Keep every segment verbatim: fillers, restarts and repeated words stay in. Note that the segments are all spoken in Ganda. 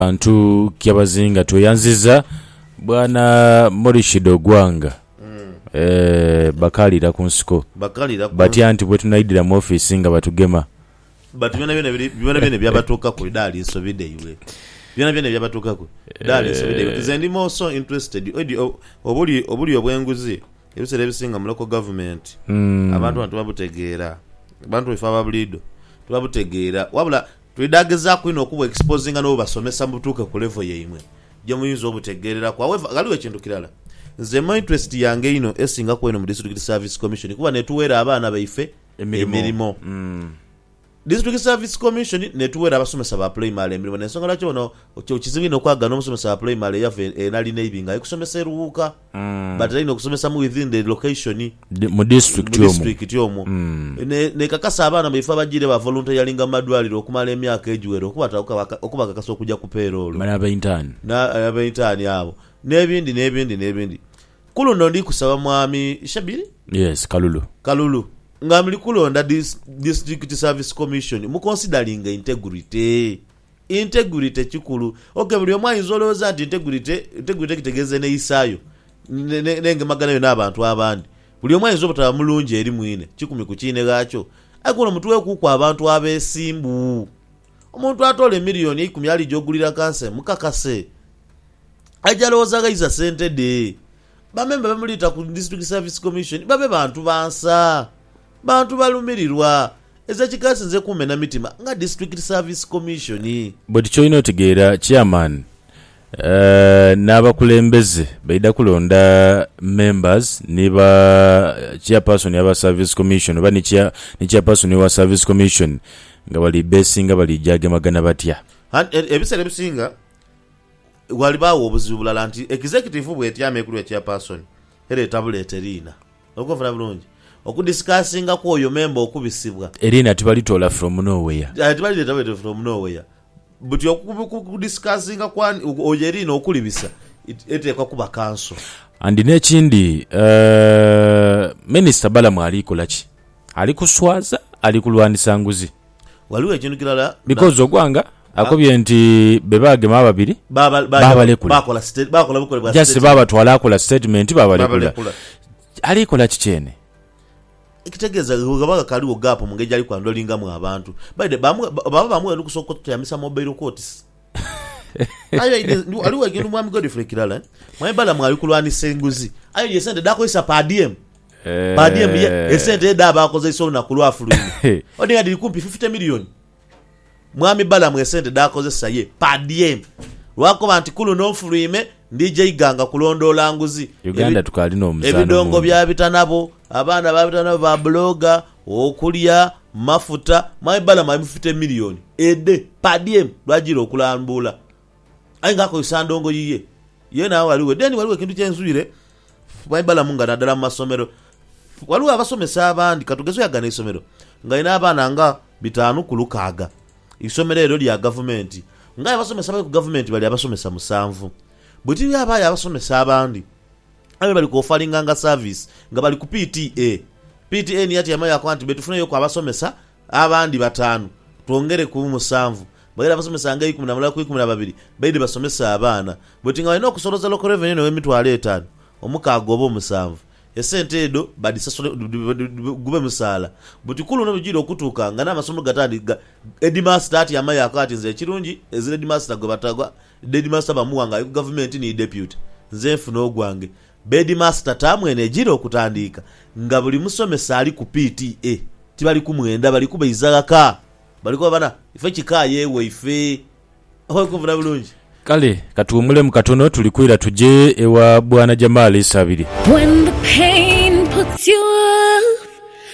Bantu kyabazinga tuyanziza bwana Morishido Gwanga mm. eh bakalira ku nsiko bakalira bati anti bwe tunaidira mu office nga batugema bati byona byona byona byona byabatoka ku dali nsobide iwe byona byona byabatoka ku dali nsobide iwe zendi more so interested obuli obuli obwenguzi ebisere bisinga mu local government mm. abantu bantu babutegeera abantu ifa babulido tubabutegeera wabula twidageza kwino okuba exposing no basomesa mbutuka ku level yeimwe je muyinzo obutegerera kwa however galiwe kintu kirala nze my interest yange ino esinga kweno mu district service commission kuba netuwera abana baife emirimo mm. district service commission netuwera abasomesa ba primary emirimo nensonga lako no okizibino kwaga no musomesa ba primary yave enali neibinga ekusomesa eruuka mm. but ino kusomesa mu within the location mu district yomu district yomu mm. ne, ne kakasa abana baifa bajire ba volunteering amadwaliro okumala emyaka ejuwero okubata okuba kakasa okujja ku payroll mana ba intern na aba intern yabo nebindi nebindi nebindi kulo ndo ndi kusaba mwami Shabiri yes Kalulu Kalulu ngamli kulonda dis, district service commission mu considering integrity integrity chikulu okay buli omwayinzo loza ati integrity integrity kitegeze ne isayo nenge magana yo nabantu abandi buli omwayinzo butaba mulunje eri mwine kikumi kuchine gacho akuno mutuwe ku kwa abantu abesimbu omuntu atole milioni ikumi ali jogulira kanse mukakase ajaloza gaiza sente de bamemba bamulita ku district service commission babe bantu bansa bantu balumirirwa eza kikasi nze kumena mitima nga district service commission but choino otegeera chairman uh, n'abakulembeze baida kulonda members niba chairperson yaba service commission oba ni chair ni chairperson wa service commission nga bali besinga bali jage magana batya ebisere bisinga wali bawo obuzibu bulala nti executive bwetya mekulu ya chairperson hele tablet erina okufuna bulungi okudiscussinga ko oyo member okubisibwa erina tibalitola from nowhere atibali tablet from nowhere but okudiscussinga kwani oyo erina okulibisa etekwa kuba council andi nekindi uh, minister bala mwaliko laki ali kuswaza ali kulwanisa nguzi waliwo ekintu kirala because ogwanga akobye nti bebagema ababiri baba babalekula bakola state bakola bukolebwa just baba twala akola statement babalekula ali kola kichene ikitegeza gabaga kaliwo gapo mungeja ali kwandolinga mu abantu bade bamu baba bamu ali kusokota yamisa mobile courts ayo aliwo ekintu mwami Godfrey kirala mwe bala mwali kulwanisa enguzi ayo yesende dako isa padiem eh padiem yesende daba akoze iso na kulwa fuluni odinga dilikumpi fifty million mwami bala mwesende dakoze saye padiem wako bantu kulu no fulime ndije iganga kulondola nguzi Uganda Ebi, tukali no muzano ebidongo bya bitanabo abana babitanabo ba bloga okulya mafuta mwami bala mwami fifty million ede padiem lwajiro okulambula ainga ko isandongo yiye yena waliwe deni waliwe kintu kyenzwire mwami bala munga nadala masomero waliwe abasomesa abandi katugezo yagana isomero ngaina abana nga bitanu kulukaga isomero ero lya government ngaye basomesa ba ku government bali abasomesa musanvu buti byaba abasomesa abandi abe bali ku falinga nga service nga bali ku P T A P T A ni yati yamaya kwanti betufuna yo kwa abasomesa abandi batanu tuongere ku musanvu bayira abasomesa nga ikumi na mulala ku ikumi na babiri bayide basomesa abana buti ngaye no kusoloza local revenue no emitwalo etano omukago obo musanvu esente edo badi sasole gube musala buti kulu no bijiro okutuka nga na masomo gatandi edimaster ati yamaya akati nze kirungi ezire edimaster go batagwa edimaster bamuwanga government ni deputy nze funo ogwange bedimaster tamwene jiro okutandika nga buli musomesa ali ku P T A tibali kumwenda bali kubayizaka bali ko bana ife kikaye we ife aho kuvuna bulungi kale katuumule mukatono tulikwira tuje ewa bwana Jamali Sabiri. When the pain puts you up,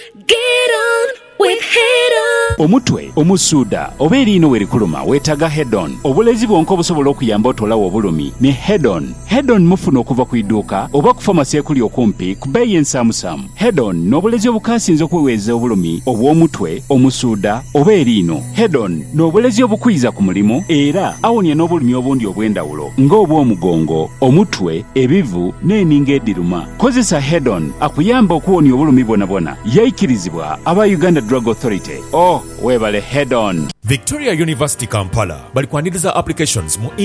get on with head on. Omutwe omusuda oberino werikuluma wetaga head on obulezi bwonko busobola okuyamba otolawo obulumi ne head on head on mufuna okuva ku iduuka oba ku famasi ekuli okumpi ku bbeeyi ensaamusaamu head on n'obulezi obukasinze okuweweeza obulumi obw'omutwe omusuda oba erino head on n'obulezi obukwiza ku mulimu era awonya n'obulumi obundi obw'endawulo ng'obw'omugongo omutwe ebivu n'eninga eddiruma kozesa head on akuyamba okuwonya obulumi bwonabwona yayikirizibwa aba Uganda Drug Authority. Oh, webale head on. Victoria University Kampala bali kuandiliza applications mu